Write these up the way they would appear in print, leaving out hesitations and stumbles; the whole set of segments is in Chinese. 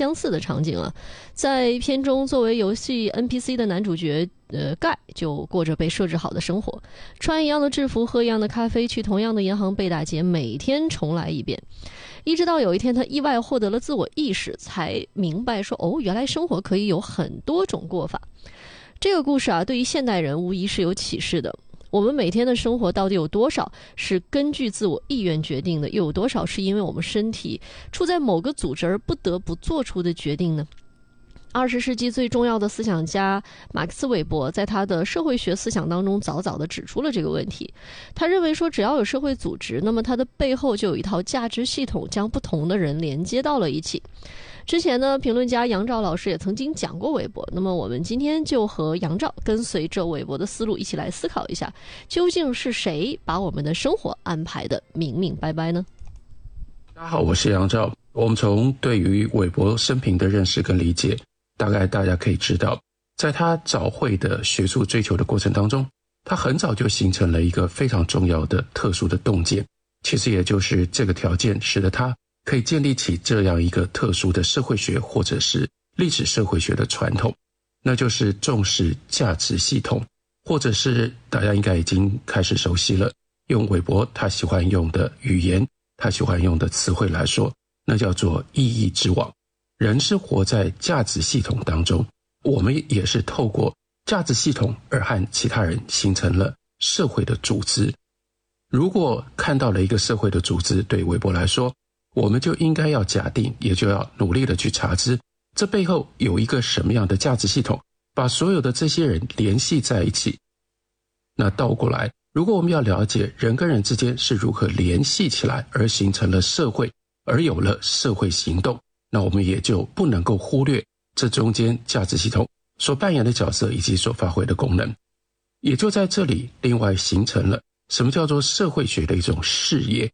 相似的场景啊。在片中，作为游戏 NPC 的男主角盖就过着被设置好的生活，穿一样的制服，喝一样的咖啡，去同样的银行背大捷，每天重来一遍。一直到有一天他意外获得了自我意识，才明白说原来生活可以有很多种过法。这个故事啊，对于现代人无疑是有启示的。我们每天的生活到底有多少是根据自我意愿决定的，又有多少是因为我们身体处在某个组织而不得不做出的决定呢？20世纪最重要的思想家马克思韦伯在他的社会学思想当中早早地指出了这个问题。他认为说，只要有社会组织，那么它的背后就有一套价值系统，将不同的人连接到了一起。之前呢，评论家杨照老师也曾经讲过韦伯，那么我们今天就和杨照跟随着韦伯的思路一起来思考一下，究竟是谁把我们的生活安排得明明白白呢？ 大家好，我是杨照。我们从对于韦伯生平的认识跟理解，大概大家可以知道，在他早会的学术追求的过程当中，他很早就形成了一个非常重要的特殊的洞见，其实也就是这个条件使得他可以建立起这样一个特殊的社会学或者是历史社会学的传统，那就是重视价值系统，或者是大家应该已经开始熟悉了，用韦伯他喜欢用的语言，他喜欢用的词汇来说，那叫做意义之网。人是活在价值系统当中，我们也是透过价值系统而和其他人形成了社会的组织。如果看到了一个社会的组织，对韦伯来说，我们就应该要假定，也就要努力的去查知，这背后有一个什么样的价值系统，把所有的这些人联系在一起。那倒过来，如果我们要了解人跟人之间是如何联系起来而形成了社会，而有了社会行动，那我们也就不能够忽略这中间价值系统所扮演的角色以及所发挥的功能。也就在这里另外形成了什么叫做社会学的一种视野。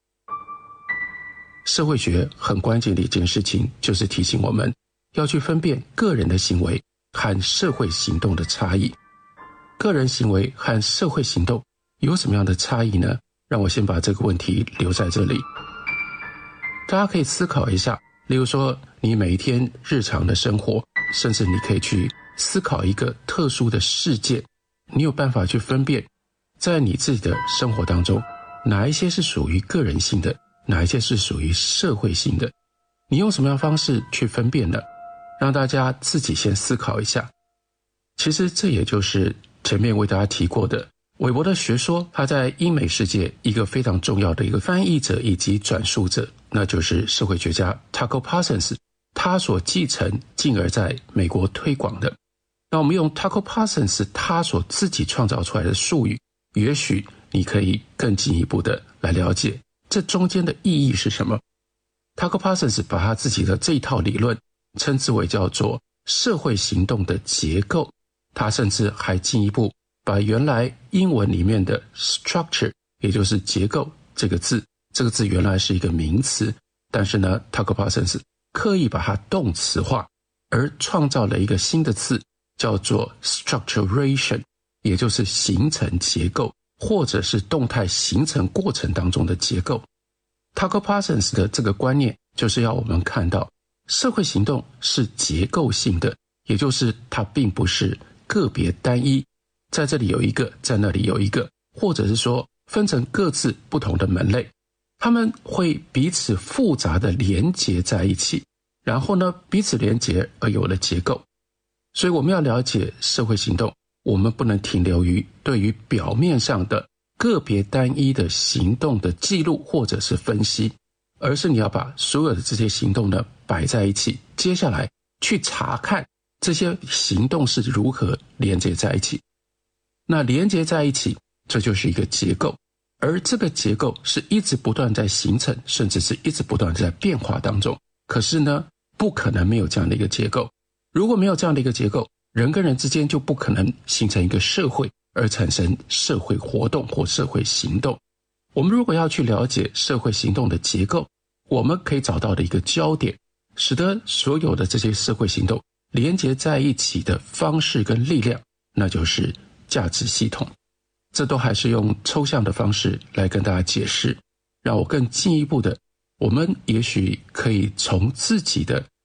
社会学很关键的一件事情，就是提醒我们要去分辨个人的行为和社会行动的差异。个人行为和社会行动有什么样的差异呢？让我先把这个问题留在这里。大家可以思考一下，例如说你每一天日常的生活，甚至你可以去思考一个特殊的事件，你有办法去分辨在你自己的生活当中，哪一些是属于个人性的，哪一些是属于社会性的，你用什么样的方式去分辨呢？让大家自己先思考一下。其实这也就是前面为大家提过的韦伯的学说，他在英美世界一个非常重要的一个翻译者以及转述者，那就是社会学家 Tucker Parsons 他所继承进而在美国推广的。那我们用 Tucker Parsons 他所自己创造出来的术语，也许你可以更进一步的来了解这中间的意义是什么。 Tucker Parsons 把他自己的这一套理论称之为叫做社会行动的结构，他甚至还进一步把原来英文里面的 structure 也就是结构这个字原来是一个名词，但是呢 Tucker Parsons 刻意把它动词化，而创造了一个新的字叫做 structuration， 也就是形成结构或者是动态形成过程当中的结构。 Tucker Parsons 的这个观念就是要我们看到社会行动是结构性的，也就是它并不是个别单一，在这里有一个，在那里有一个，或者是说分成各自不同的门类，他们会彼此复杂的连结在一起，然后呢彼此连结而有了结构。所以我们要了解社会行动，我们不能停留于对于表面上的个别单一的行动的记录或者是分析，而是你要把所有的这些行动呢摆在一起，接下来去查看这些行动是如何连接在一起。那连接在一起，这就是一个结构，而这个结构是一直不断在形成，甚至是一直不断在变化当中。可是呢，不可能没有这样的一个结构。如果没有这样的一个结构，人跟人之间就不可能形成一个社会，而产生社会活动或社会行动。我们如果要去了解社会行动的结构，我们可以找到的一个焦点，使得所有的这些社会行动连接在一起的方式跟力量，那就是价值系统。这都还是用抽象的方式来跟大家解释，让我更进一步的，我们也许可以从自己的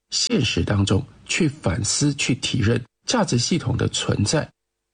现实当中去反思、去体认价值系统的存在。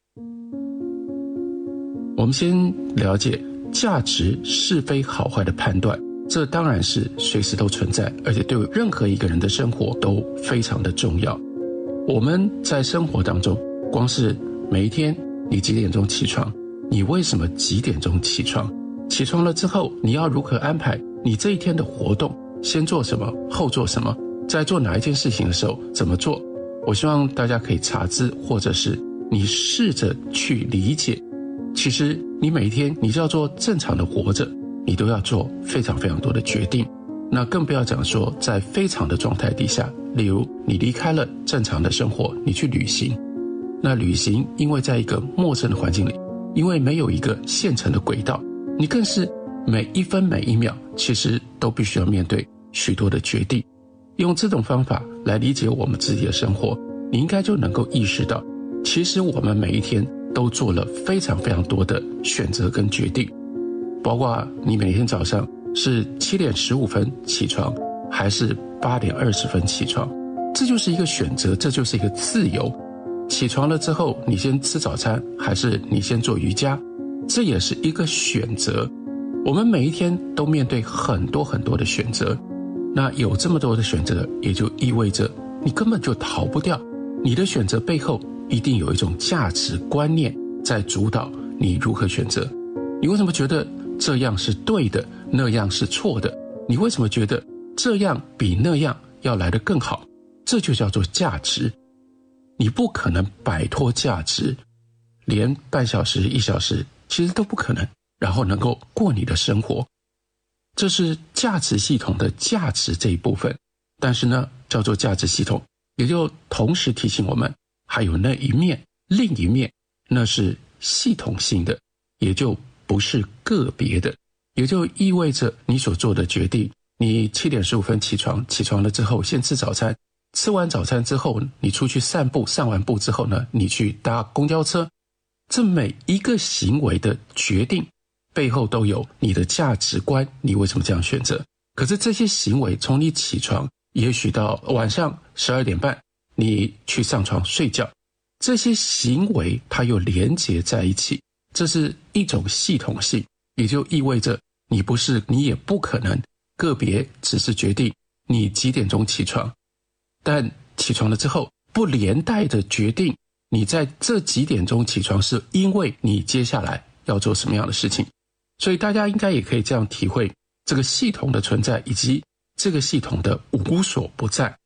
我们先了解价值是非好坏的判断，这当然是随时都存在，而且对任何一个人的生活都非常的重要。我们在生活当中，光是每一天你几点钟起床，你为什么几点钟起床，起床了之后你要如何安排你这一天的活动，先做什么，后做什么，在做哪一件事情的时候怎么做。我希望大家可以查知，或者是你试着去理解，其实你每一天你就要做正常的活着，你都要做非常非常多的决定。那更不要讲说在非常的状态底下，例如你离开了正常的生活，你去旅行。那旅行因为在一个陌生的环境里，因为没有一个现成的轨道，你更是每一分每一秒其实都必须要面对许多的决定。用这种方法来理解我们自己的生活，你应该就能够意识到，其实我们每一天都做了非常非常多的选择跟决定，包括你每天早上是7点15分起床，还是8点20分起床，这就是一个选择，这就是一个自由。起床了之后，你先吃早餐，还是你先做瑜伽，这也是一个选择。我们每一天都面对很多很多的选择，那有这么多的选择，也就意味着你根本就逃不掉，你的选择背后一定有一种价值观念在主导你如何选择。你为什么觉得这样是对的，那样是错的？你为什么觉得这样比那样要来得更好？这就叫做价值。你不可能摆脱价值，连半小时、1小时其实都不可能，然后能够过你的生活。这是价值系统的价值这一部分，但是呢，叫做价值系统，也就同时提醒我们，还有那一面，另一面，那是系统性的，也就不是个别的，也就意味着你所做的决定，你7点15分起床，起床了之后先吃早餐，吃完早餐之后你出去散步，散完步之后呢，你去搭公交车，这每一个行为的决定背后都有你的价值观，你为什么这样选择？可是这些行为从你起床，也许到晚上12点半你去上床睡觉，这些行为它又连结在一起，这是一种系统性，也就意味着你也不可能个别只是决定你几点钟起床，但起床了之后不连带的决定你在这几点钟起床是因为你接下来要做什么样的事情。所以大家应该也可以这样体会这个系统的存在，以及这个系统的无所不在。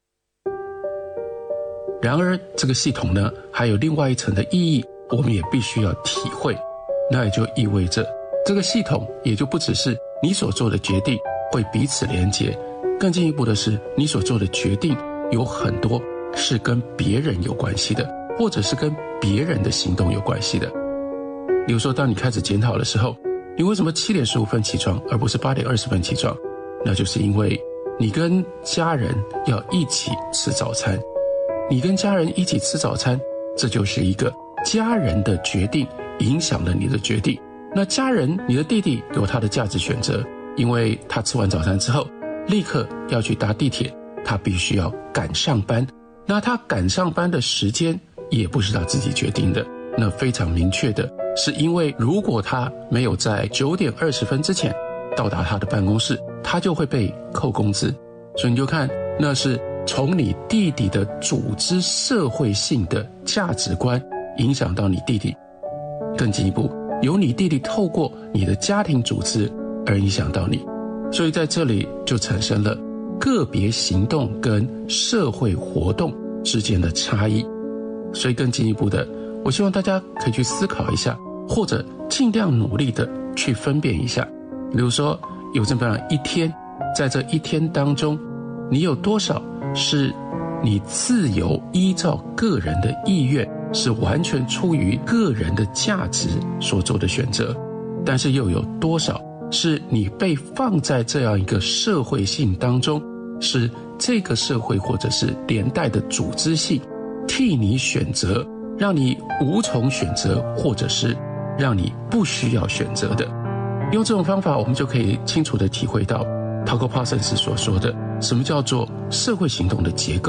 然而这个系统呢，还有另外一层的意义，我们也必须要体会。那也就意味着这个系统也就不只是你所做的决定会彼此连结，更进一步的是你所做的决定有很多是跟别人有关系的，或者是跟别人的行动有关系的。比如说当你开始检讨的时候，你为什么7点15分起床而不是8点20分起床？那就是因为你跟家人要一起吃早餐，你跟家人一起吃早餐，这就是一个家人的决定影响了你的决定。那家人，你的弟弟有他的价值选择，因为他吃完早餐之后立刻要去搭地铁，他必须要赶上班，那他赶上班的时间也不是他自己决定的，那非常明确的是因为如果他没有在9点20分之前到达他的办公室，他就会被扣工资。所以你就看，那是从你弟弟的组织社会性的价值观影响到你弟弟，更进一步由你弟弟透过你的家庭组织而影响到你。所以在这里就产生了个别行动跟社会活动之间的差异。所以更进一步的，我希望大家可以去思考一下，或者尽量努力的去分辨一下。比如说有这么样一天，在这一天当中，你有多少是你自由依照个人的意愿，是完全出于个人的价值所做的选择，但是又有多少是你被放在这样一个社会性当中，是这个社会或者是连带的组织性替你选择，让你无从选择，或者是让你不需要选择的。用这种方法，我们就可以清楚地体会到 Tucker Parsons 所说的， 什么叫做社会行动的结构？